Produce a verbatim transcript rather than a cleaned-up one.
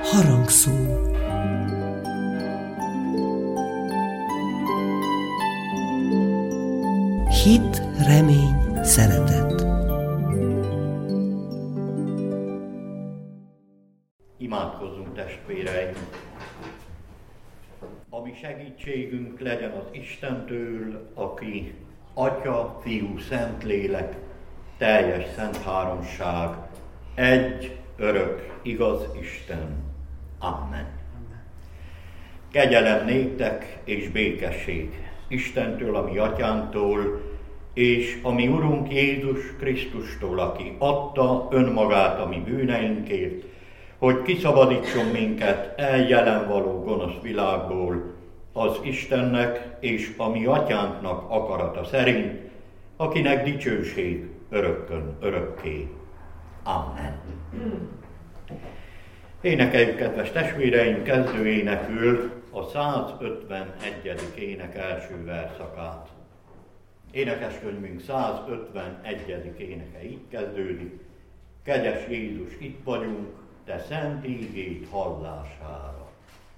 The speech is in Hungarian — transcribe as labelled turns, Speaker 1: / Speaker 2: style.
Speaker 1: Harangszó. Hit, remény, szeretet.
Speaker 2: Imádkozzunk, testvéreim! A mi segítségünk legyen az Istentől, aki Atya, Fiú, Szentlélek, teljes szent háromság, egy, örök, igaz Isten. Amen. Kegyelem néktek és békesség Istentől, a mi atyánktól, és a mi Urunk Jézus Krisztustól, aki adta önmagát a mi bűneinkért, hogy kiszabadítson minket eljelen való gonosz világból, az Istennek és a mi atyánknak akarata szerint, akinek dicsőség örökkön örökké. Amen. Énekeljük, kedves testvéreim, kezdő énekül a százötvenegyedik ének első verszakát. Énekeskönyvünk százötvenegyedik éneke így kezdődik. Kegyes Jézus, itt vagyunk, te szent ígéd hallására.